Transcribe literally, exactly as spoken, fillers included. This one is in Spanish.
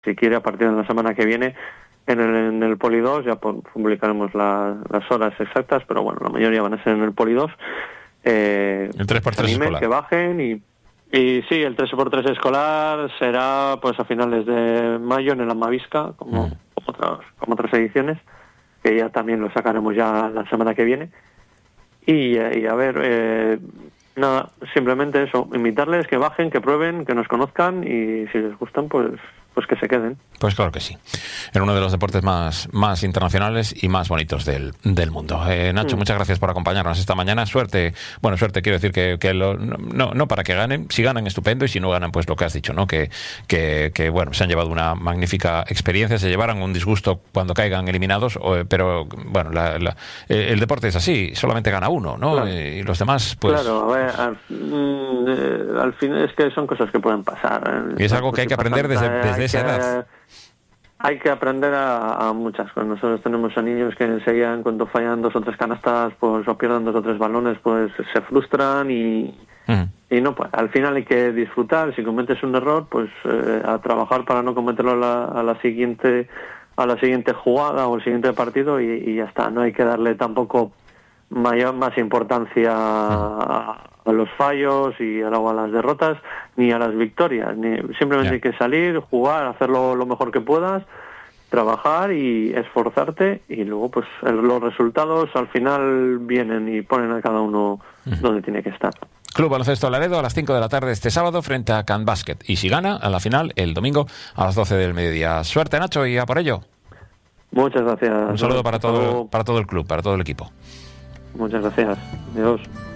si quiere, a partir de la semana que viene, en el, en el Poli dos, ya publicaremos la, las horas exactas, pero bueno, la mayoría van a ser en el Poli dos. Eh, el tres por tres escolar. Que bajen y, y sí, el tres por tres escolar será pues a finales de mayo en el Amavisca, como, mm. como, otras, como otras ediciones, que ya también lo sacaremos ya la semana que viene. Y, y a ver, eh, nada, simplemente eso, invitarles que bajen, que prueben, que nos conozcan y si les gustan, pues pues que se queden. Pues claro que sí. En uno de los deportes más, más internacionales y más bonitos del, del mundo. Eh, Nacho, mm. muchas gracias por acompañarnos esta mañana. Suerte, bueno, suerte quiero decir que, que lo, no, no para que ganen, si ganan estupendo y si no ganan, pues lo que has dicho, ¿no? Que, que, que bueno, se han llevado una magnífica experiencia, se llevaran un disgusto cuando caigan eliminados, o, pero bueno, la, la, el deporte es así, solamente gana uno, ¿no? Claro. Y los demás, pues... Claro, a ver, al, mm, al fin es que son cosas que pueden pasar. Y es algo que hay que aprender desde, desde esa edad. Hay que aprender a, a muchas cosas. Nosotros tenemos a niños que enseguida, en cuanto fallan dos o tres canastas, pues o pierden dos o tres balones, pues se frustran y, mm. y no, pues al final hay que disfrutar. Si cometes un error, pues eh, a trabajar para no cometerlo a la, a la siguiente a la siguiente jugada o el siguiente partido y, y ya está. No hay que darle tampoco mayor más importancia a, a los fallos y a las derrotas ni a las victorias, ni simplemente yeah. hay que salir, jugar, hacerlo lo mejor que puedas, trabajar y esforzarte y luego pues el, los resultados al final vienen y ponen a cada uno uh-huh. donde tiene que estar. Club Baloncesto Laredo a las cinco de la tarde este sábado frente a Can Basket y si gana a la final el domingo a las doce del mediodía. Suerte, Nacho, y a por ello. Muchas gracias. Un saludo para todo, para todo el club, para todo el equipo. Muchas gracias. Adiós.